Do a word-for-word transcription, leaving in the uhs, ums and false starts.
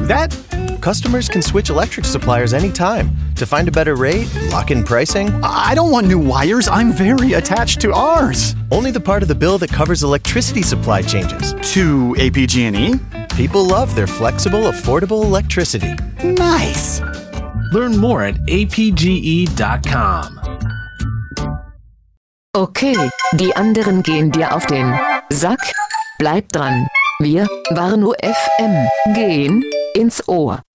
that? Customers can switch electric suppliers anytime to find a better rate, lock in pricing. I don't want new wires. I'm very attached to ours. Only the part of the bill that covers electricity supply changes. To A P G and E? People love their flexible, affordable electricity. Nice. Learn more at a p g e dot com. Okay, die anderen gehen dir auf den Sack. Bleib dran. Wir, Warnow F M, gehen ins Ohr.